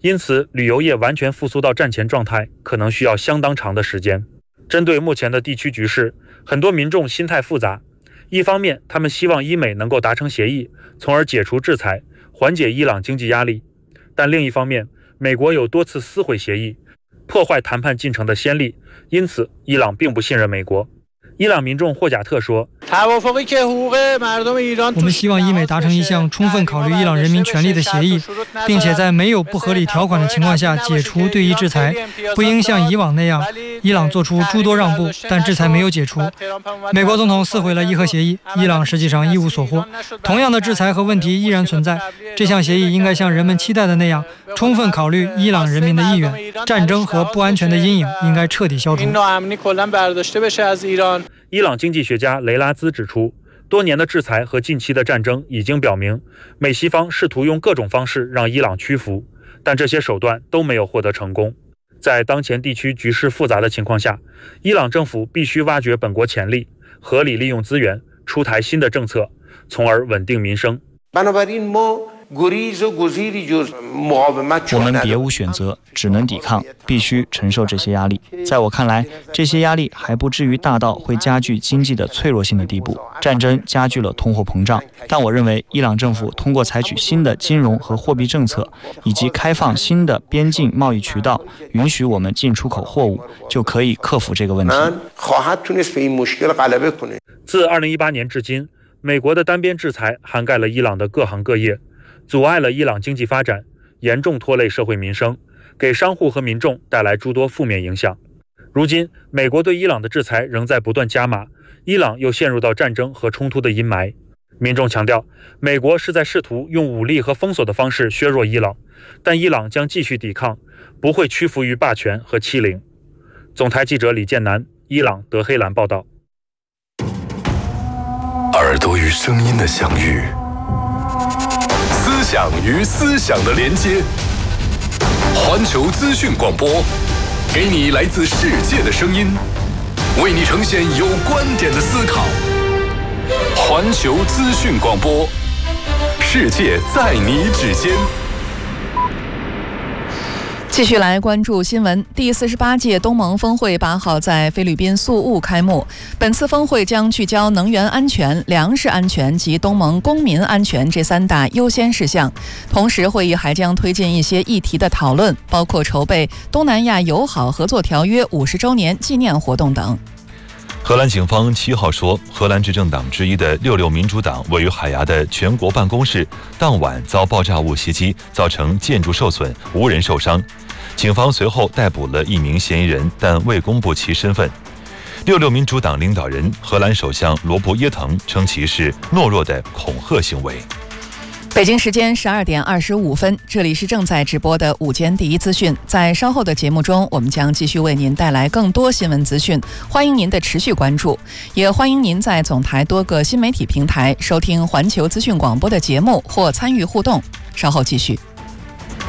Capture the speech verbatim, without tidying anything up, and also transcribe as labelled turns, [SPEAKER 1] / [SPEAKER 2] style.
[SPEAKER 1] 因此旅游业完全复苏到战前状态可能需要相当长的时间。针对目前的地区局势，很多民众心态复杂，一方面他们希望伊美能够达成协议，从而解除制裁，缓解伊朗经济压力，但另一方面美国有多次撕毁协议，破坏谈判进程的先例，因此伊朗并不信任美国。伊朗民众霍贾特说，
[SPEAKER 2] 我们希望伊美达成一项充分考虑伊朗人民权利的协议，并且在没有不合理条款的情况下解除对伊制裁，不应像以往那样伊朗做出诸多让步，但制裁没有解除。美国总统撕毁了伊核协议，伊朗实际上一无所获。同样的制裁和问题依然存在，这项协议应该像人们期待的那样充分考虑伊朗人民的意愿，战争和不安全的阴影应该彻底消除。
[SPEAKER 1] 伊朗经济学家雷拉兹指出，多年的制裁和近期的战争已经表明，美西方试图用各种方式让伊朗屈服，但这些手段都没有获得成功。在当前地区局势复杂的情况下，伊朗政府必须挖掘本国潜力，合理利用资源，出台新的政策，从而稳定民生。
[SPEAKER 3] 我们别无选择，只能抵抗，必须承受这些压力。在我看来，这些压力还不至于大到会加剧经济的脆弱性的地步。战争加剧了通货膨胀，但我认为伊朗政府通过采取新的金融和货币政策，以及开放新的边境贸易渠道，允许我们进出口货物，就可以克服这个问题。
[SPEAKER 1] 自二零一八年至今，美国的单边制裁涵盖了伊朗的各行各业，阻碍了伊朗经济发展，严重拖累社会民生，给商户和民众带来诸多负面影响。如今，美国对伊朗的制裁仍在不断加码，伊朗又陷入到战争和冲突的阴霾。民众强调，美国是在试图用武力和封锁的方式削弱伊朗，但伊朗将继续抵抗，不会屈服于霸权和欺凌。总台记者李建南，伊朗德黑兰报道。
[SPEAKER 4] 耳朵与声音的相遇，思想与思想的连接。环球资讯广播，给你来自世界的声音，为你呈现有观点的思考。环球资讯广播，世界在你指尖。
[SPEAKER 5] 继续来关注新闻。第四十八届东盟峰会八号在菲律宾宿务开幕。本次峰会将聚焦能源安全、粮食安全及东盟公民安全这三大优先事项。同时，会议还将推进一些议题的讨论，包括筹备东南亚友好合作条约五十周年纪念活动等。
[SPEAKER 6] 荷兰警方七号说，荷兰执政党之一的六六民主党位于海牙的全国办公室当晚遭爆炸物袭击，造成建筑受损，无人受伤。警方随后逮捕了一名嫌疑人，但未公布其身份。六六民主党领导人荷兰首相罗布耶腾称其是懦弱的恐吓行为。
[SPEAKER 5] 北京时间十二点二十五分，这里是正在直播的午间第一资讯。在稍后的节目中，我们将继续为您带来更多新闻资讯，欢迎您的持续关注，也欢迎您在总台多个新媒体平台收听环球资讯广播的节目或参与互动。稍后继续。